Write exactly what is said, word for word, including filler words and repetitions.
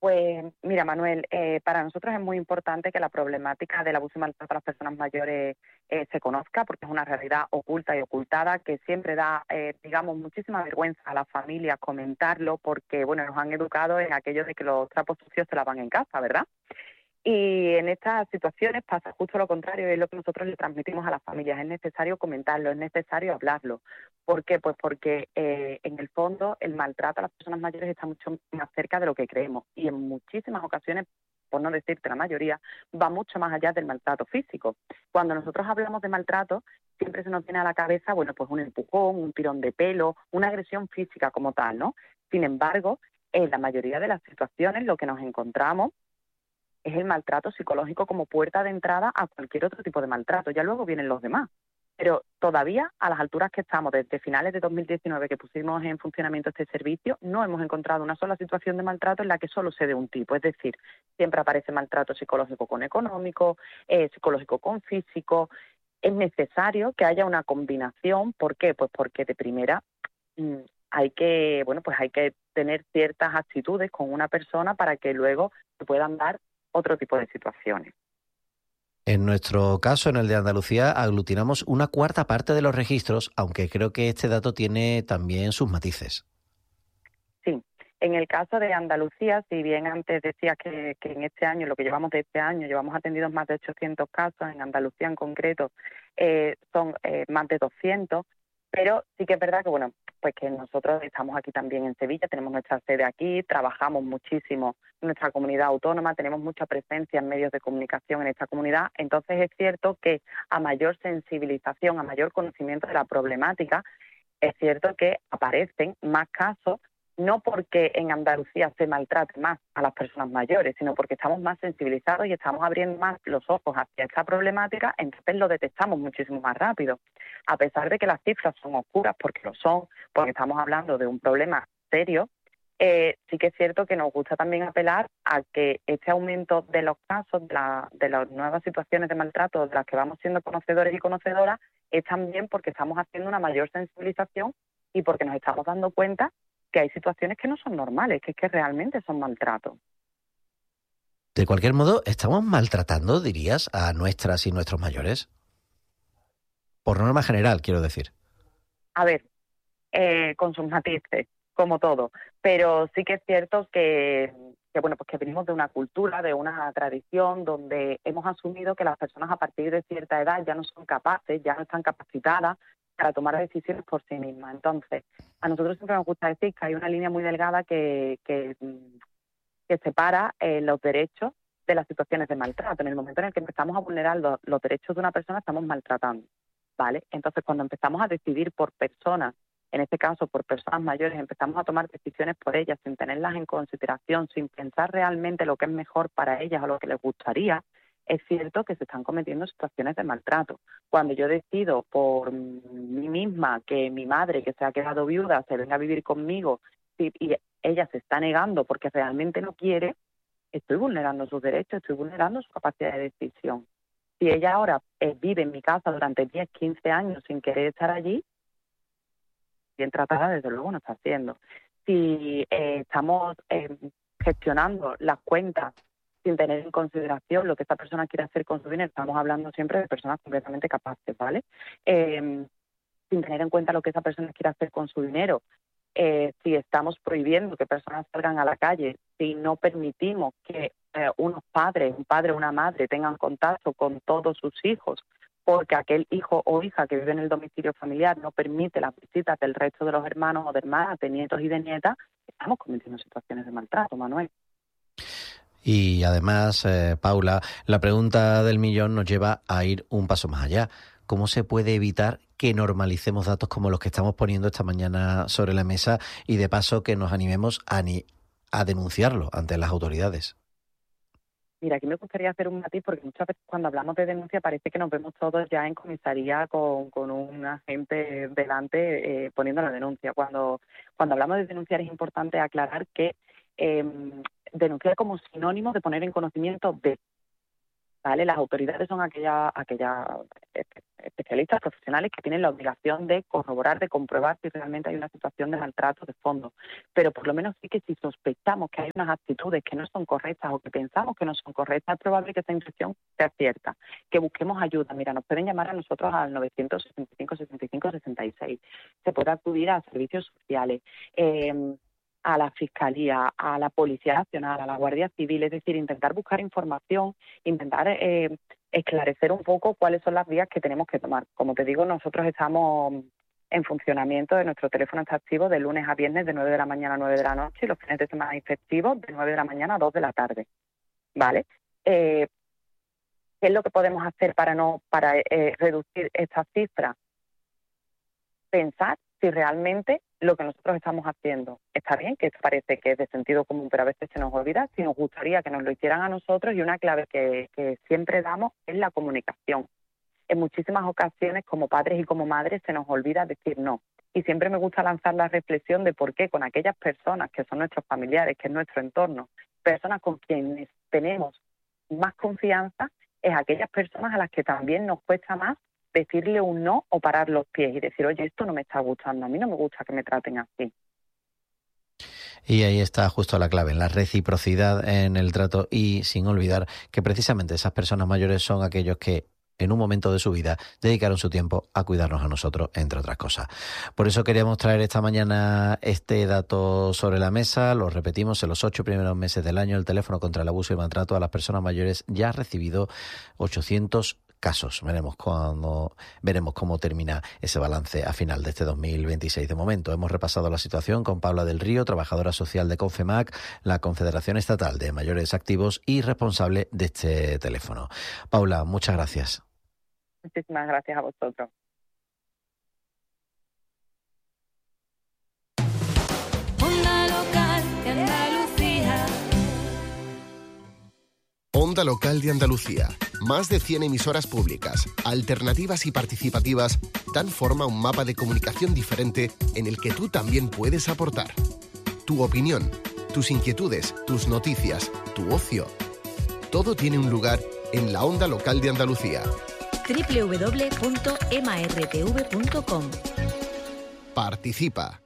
Pues mira, Manuel, eh, para nosotros es muy importante que la problemática del abuso y maltrato a las personas mayores eh, se conozca, porque es una realidad oculta y ocultada que siempre da, eh, digamos, muchísima vergüenza a las familias comentarlo, porque, bueno, nos han educado en aquello de que los trapos sucios se lavan en casa, ¿verdad? Y en estas situaciones pasa justo lo contrario, es lo que nosotros le transmitimos a las familias. Es necesario comentarlo, es necesario hablarlo. ¿Por qué? Pues porque eh, en el fondo el maltrato a las personas mayores está mucho más cerca de lo que creemos y en muchísimas ocasiones, por no decirte la mayoría, va mucho más allá del maltrato físico. Cuando nosotros hablamos de maltrato, siempre se nos viene a la cabeza, bueno, pues un empujón, un tirón de pelo, una agresión física como tal, ¿no? Sin embargo, en la mayoría de las situaciones lo que nos encontramos es el maltrato psicológico como puerta de entrada a cualquier otro tipo de maltrato. Ya luego vienen los demás. Pero todavía, a las alturas que estamos, desde finales de dos mil diecinueve que pusimos en funcionamiento este servicio, no hemos encontrado una sola situación de maltrato en la que solo se dé un tipo. Es decir, siempre aparece maltrato psicológico con económico, eh, psicológico con físico. Es necesario que haya una combinación. ¿Por qué? Pues porque de primera mm, hay que, bueno, pues hay que tener ciertas actitudes con una persona para que luego se puedan dar otro tipo de situaciones. En nuestro caso, en el de Andalucía, aglutinamos una cuarta parte de los registros, aunque creo que este dato tiene también sus matices. Sí, en el caso de Andalucía, si bien antes decía que, que en este año, lo que llevamos de este año, llevamos atendidos más de ochocientos casos, en Andalucía en concreto eh, son eh, más de doscientos, pero sí que es verdad que, bueno, pues que nosotros estamos aquí también en Sevilla, tenemos nuestra sede aquí, trabajamos muchísimo en nuestra comunidad autónoma, tenemos mucha presencia en medios de comunicación en esta comunidad, entonces es cierto que a mayor sensibilización, a mayor conocimiento de la problemática, es cierto que aparecen más casos, no porque en Andalucía se maltrate más a las personas mayores, sino porque estamos más sensibilizados y estamos abriendo más los ojos hacia esta problemática, entonces lo detectamos muchísimo más rápido. A pesar de que las cifras son oscuras, porque lo son, porque estamos hablando de un problema serio, eh, sí que es cierto que nos gusta también apelar a que este aumento de los casos, de, la, de las nuevas situaciones de maltrato de las que vamos siendo conocedores y conocedoras, es también porque estamos haciendo una mayor sensibilización y porque nos estamos dando cuenta que hay situaciones que no son normales, que es que realmente son maltratos. De cualquier modo, ¿estamos maltratando, dirías, a nuestras y nuestros mayores? Por norma general, quiero decir. A ver, eh, con sus matices, como todo, pero sí que es cierto que, que, bueno, pues que venimos de una cultura, de una tradición donde hemos asumido que las personas a partir de cierta edad ya no son capaces, ya no están capacitadas para tomar decisiones por sí mismas. Entonces, a nosotros siempre nos gusta decir que hay una línea muy delgada que, que, que separa eh, los derechos de las situaciones de maltrato. En el momento en el que empezamos a vulnerar los, los derechos de una persona, estamos maltratando, ¿vale? Entonces, cuando empezamos a decidir por personas, en este caso por personas mayores, empezamos a tomar decisiones por ellas sin tenerlas en consideración, sin pensar realmente lo que es mejor para ellas o lo que les gustaría, es cierto que se están cometiendo situaciones de maltrato. Cuando yo decido por mí misma que mi madre, que se ha quedado viuda, se venga a vivir conmigo y, y ella se está negando porque realmente no quiere, estoy vulnerando sus derechos, estoy vulnerando su capacidad de decisión. Si ella ahora eh, vive en mi casa durante diez, quince años sin querer estar allí, bien tratada, desde luego no está haciendo. Si eh, estamos eh, gestionando las cuentas sin tener en consideración lo que esta persona quiere hacer con su dinero, estamos hablando siempre de personas completamente capaces, ¿vale? Eh, sin tener en cuenta lo que esa persona quiere hacer con su dinero, eh, si estamos prohibiendo que personas salgan a la calle, si no permitimos que eh, unos padres, un padre o una madre tengan contacto con todos sus hijos, porque aquel hijo o hija que vive en el domicilio familiar no permite las visitas del resto de los hermanos o de hermanas, de nietos y de nietas, estamos cometiendo situaciones de maltrato, Manuel. Y además, eh, Paula, la pregunta del millón nos lleva a ir un paso más allá. ¿Cómo se puede evitar que normalicemos datos como los que estamos poniendo esta mañana sobre la mesa y de paso que nos animemos a, ni, a denunciarlo ante las autoridades? Mira, aquí me gustaría hacer un matiz porque muchas veces cuando hablamos de denuncia parece que nos vemos todos ya en comisaría con, con un agente delante eh, poniendo la denuncia. Cuando, cuando hablamos de denunciar es importante aclarar que eh, denunciar como sinónimo de poner en conocimiento de. ¿vale? Las autoridades son aquellas aquellas especialistas profesionales que tienen la obligación de corroborar, de comprobar si realmente hay una situación de maltrato de fondo. Pero por lo menos sí que si sospechamos que hay unas actitudes que no son correctas o que pensamos que no son correctas, es probable que esa impresión sea cierta, que busquemos ayuda. Mira, nos pueden llamar a nosotros al novecientos sesenta y cinco, sesenta y cinco, sesenta y seis. Se puede acudir a servicios sociales, eh, a la Fiscalía, a la Policía Nacional, a la Guardia Civil, es decir, intentar buscar información, intentar eh, esclarecer un poco cuáles son las vías que tenemos que tomar. Como te digo, nosotros estamos en funcionamiento, de nuestro teléfono está activo de lunes a viernes de nueve de la mañana a nueve de la noche y los fines de semana efectivos de nueve de la mañana a dos de la tarde, ¿vale? Eh, ¿Qué es lo que podemos hacer para no para eh, reducir estas cifras? Pensar si realmente lo que nosotros estamos haciendo está bien, que parece que es de sentido común, pero a veces se nos olvida, si nos gustaría que nos lo hicieran a nosotros, y una clave que, que siempre damos es la comunicación. En muchísimas ocasiones, como padres y como madres, se nos olvida decir no. Y siempre me gusta lanzar la reflexión de por qué con aquellas personas que son nuestros familiares, que es nuestro entorno, personas con quienes tenemos más confianza, es aquellas personas a las que también nos cuesta más decirle un no o parar los pies y decir, oye, esto no me está gustando, a mí no me gusta que me traten así. Y ahí está justo la clave, en la reciprocidad en el trato, y sin olvidar que precisamente esas personas mayores son aquellos que en un momento de su vida dedicaron su tiempo a cuidarnos a nosotros, entre otras cosas. Por eso queríamos traer esta mañana este dato sobre la mesa. Lo repetimos, en los ocho primeros meses del año el teléfono contra el abuso y maltrato a las personas mayores ya ha recibido ochocientos casos. Veremos cuando veremos cómo termina ese balance a final de este dos mil veintiséis. De momento hemos repasado la situación con Paula del Río, trabajadora social de Confemac, la Confederación Estatal de Mayores Activos y responsable de este teléfono. Paula, muchas gracias. Muchísimas gracias a vosotros. Onda Local de Andalucía. Onda Local de Andalucía. Más de cien emisoras públicas, alternativas y participativas dan forma a un mapa de comunicación diferente en el que tú también puedes aportar. Tu opinión, tus inquietudes, tus noticias, tu ocio. Todo tiene un lugar en la Onda Local de Andalucía. doble u doble u doble u punto m r t v punto com. Participa.